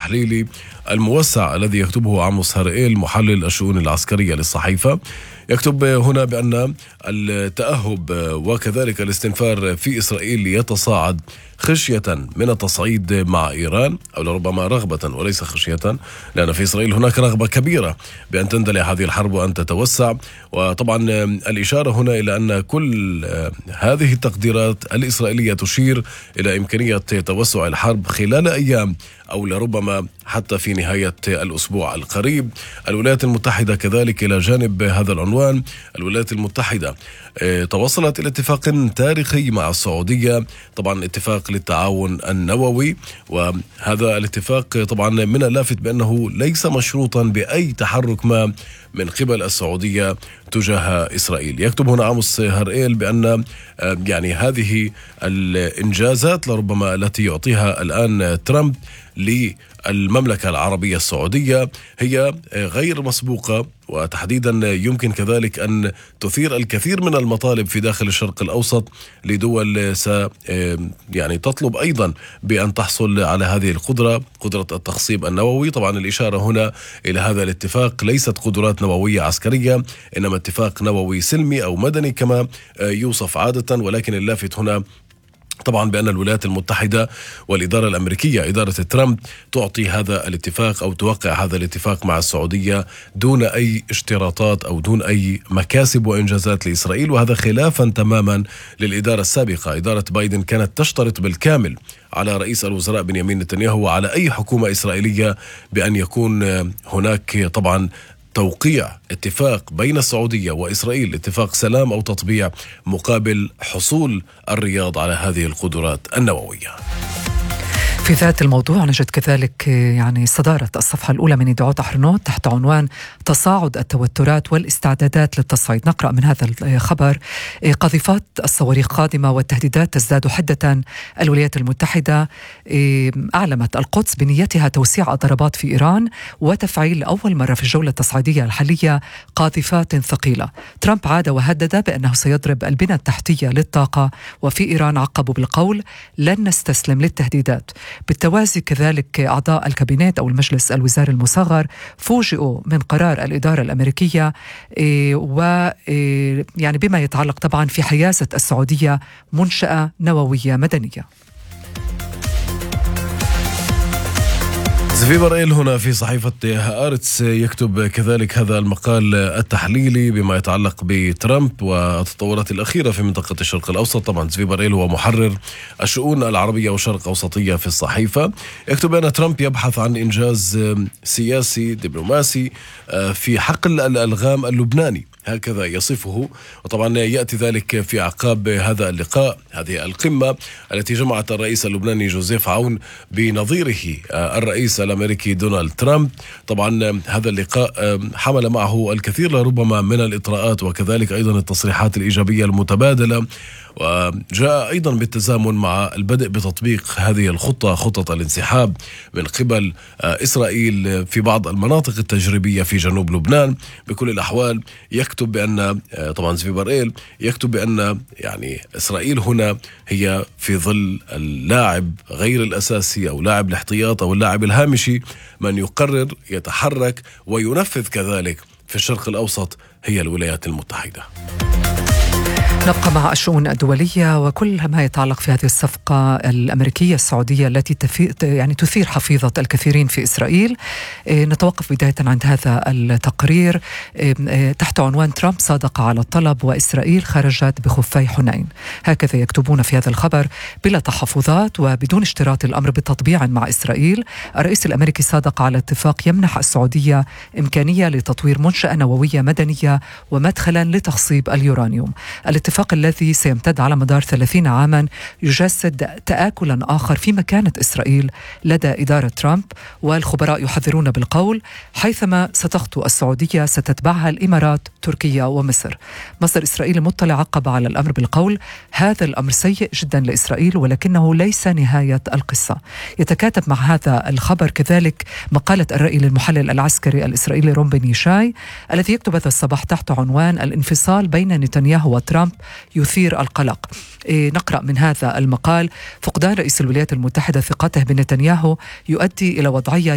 التحليلي الموسع الذي يكتبه عاموس هرائيل محلل الشؤون العسكرية للصحيفة. يكتب هنا بأن التأهب وكذلك الاستنفار في إسرائيل يتصاعد خشية من التصعيد مع إيران، أو لربما رغبة وليس خشية، لأن في إسرائيل هناك رغبة كبيرة بأن تندلع هذه الحرب وأن تتوسع. وطبعا الإشارة هنا إلى أن كل هذه التقديرات الإسرائيلية تشير إلى إمكانية توسع الحرب خلال أيام أو لربما حتى في نهاية الأسبوع القريب. الولايات المتحدة كذلك إلى جانب هذا العنوان، الولايات المتحدة توصلت إلى اتفاق تاريخي مع السعودية، طبعا اتفاق للتعاون النووي، وهذا الاتفاق طبعا من اللافت بأنه ليس مشروطا بأي تحرك ما من قبل السعودية تجاه إسرائيل. يكتب هنا عاموس هرائيل بأن يعني هذه الإنجازات لربما التي يعطيها الآن ترامب للمملكة العربية السعودية هي غير مسبوقة، وتحديدا يمكن كذلك أن تثير الكثير من المطالب في داخل الشرق الأوسط لدول يعني تطلب أيضا بأن تحصل على هذه القدرة، قدرة التخصيب النووي. طبعا الإشارة هنا إلى هذا الاتفاق ليست قدرات نووية عسكرية، إنما اتفاق نووي سلمي أو مدني كما يوصف عادة. ولكن اللافت هنا طبعا بأن الولايات المتحدة والإدارة الأمريكية، إدارة ترامب، تعطي هذا الاتفاق أو توقع هذا الاتفاق مع السعودية دون أي اشتراطات أو دون أي مكاسب وإنجازات لإسرائيل، وهذا خلافا تماما للإدارة السابقة. إدارة بايدن كانت تشترط بالكامل على رئيس الوزراء بنيامين نتنياهو وعلى أي حكومة إسرائيلية بأن يكون هناك طبعا توقيع اتفاق بين السعودية وإسرائيل، اتفاق سلام أو تطبيع مقابل حصول الرياض على هذه القدرات النووية. في ذات الموضوع نجد كذلك يعني صدارة الصفحة الأولى من يدعوت أحرنوت تحت عنوان تصاعد التوترات والاستعدادات للتصعيد. نقرأ من هذا الخبر: قاذفات الصواريخ قادمة والتهديدات تزداد حدة. الولايات المتحدة أعلمت القدس بنيتها توسيع الضربات في إيران وتفعيل لأول مرة في الجولة التصعيدية الحالية قاذفات ثقيلة. ترامب عاد وهدد بأنه سيضرب البنى التحتية للطاقة، وفي إيران عقبوا بالقول لن نستسلم للتهديدات. بالتوازي كذلك أعضاء الكابينت أو المجلس الوزاري المصغر فوجئوا من قرار الإدارة الأمريكية ويعني بما يتعلق طبعا في حيازة السعودية منشأة نووية مدنية. زفي برائيل هنا في صحيفة هآرتس يكتب كذلك هذا المقال التحليلي بما يتعلق بترامب والتطورات الأخيرة في منطقة الشرق الأوسط. طبعا زفي برائيل هو محرر الشؤون العربية والشرق أوسطية في الصحيفة. يكتب أن ترامب يبحث عن إنجاز سياسي دبلوماسي في حقل الألغام اللبناني، هكذا يصفه. وطبعا يأتي ذلك في أعقاب هذا اللقاء، هذه القمة التي جمعت الرئيس اللبناني جوزيف عون بنظيره الرئيس الأمريكي دونالد ترامب. طبعا هذا اللقاء حمل معه الكثير لربما من الإطراءات وكذلك أيضا التصريحات الإيجابية المتبادلة، وجاء أيضا بالتزامن مع البدء بتطبيق هذه الخطة، خطة الانسحاب من قبل إسرائيل في بعض المناطق التجريبية في جنوب لبنان. بكل الأحوال يكتب بأن طبعا زفي برائيل يكتب بأن يعني إسرائيل هنا هي في ظل اللاعب غير الأساسي أو لاعب الاحتياط أو اللاعب الهامشي، من يقرر يتحرك وينفذ كذلك في الشرق الأوسط هي الولايات المتحدة. نبقى مع الشؤون الدولية وكل ما يتعلق في هذه الصفقة الأمريكية السعودية التي يعني تثير حفيظة الكثيرين في إسرائيل. نتوقف بداية عند هذا التقرير تحت عنوان ترامب صادق على الطلب وإسرائيل خرجت بخفي حنين. هكذا يكتبون في هذا الخبر: بلا تحفظات وبدون اشتراط الأمر بتطبيع مع إسرائيل، الرئيس الأمريكي صادق على اتفاق يمنح السعودية إمكانية لتطوير منشأة نووية مدنية ومدخلا لتخصيب اليورانيوم. الاتفاق الذي سيمتد على مدار 30 عاما يجسد تآكلا آخر في مكانة إسرائيل لدى إدارة ترامب، والخبراء يحذرون بالقول حيثما ستخطو السعودية ستتبعها الإمارات، تركيا ومصر. مصدر إسرائيلي مطلع عقب على الأمر بالقول: هذا الأمر سيء جدا لإسرائيل ولكنه ليس نهاية القصة. يتكاتب مع هذا الخبر كذلك مقالة الرأي للمحلل العسكري الإسرائيلي روم بن يشاي الذي يكتب هذا الصباح تحت عنوان الانفصال بين نتنياهو وترامب يثير القلق. نقرأ من هذا المقال: فقدان رئيس الولايات المتحدة ثقته بنتنياهو يؤدي إلى وضعية